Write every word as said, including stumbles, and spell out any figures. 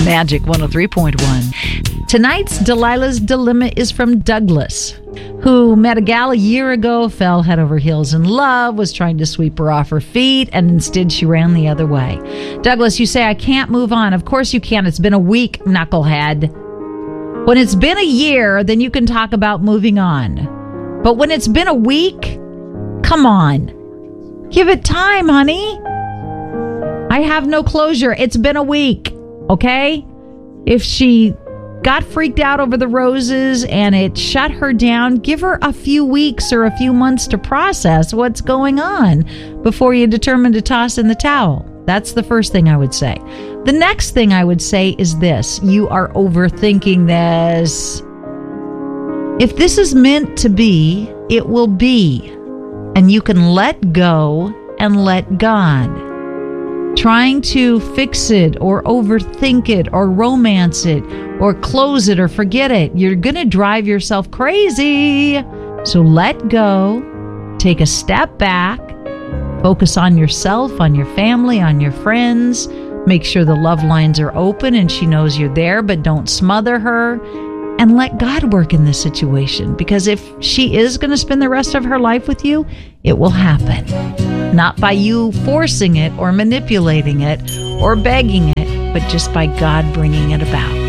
Magic one oh three point one. Tonight's Delilah's Dilemma is from Douglas, who met a gal a year ago, fell head over heels in love, was trying to sweep her off her feet, and instead she ran the other way. Douglas, you say, I can't move on. Of course you can. It's been a week, knucklehead. When it's been a year, then you can talk about moving on. But when it's been a week, come on. Give it time, honey. I have no closure. It's been a week, okay? If she got freaked out over the roses and it shut her down, give her a few weeks or a few months to process what's going on before you determine to toss in the towel. That's the first thing I would say. The next thing I would say is this. You are overthinking this. If this is meant to be, it will be. And you can let go and let God. Trying to fix it or overthink it or romance it or close it or forget it, you're going to drive yourself crazy. So let go, take a step back, focus on yourself, on your family, on your friends. Make sure the love lines are open and she knows you're there, but don't smother her. And let God work in this situation, because if she is going to spend the rest of her life with you, it will happen. Not by you forcing it or manipulating it or begging it, but just by God bringing it about.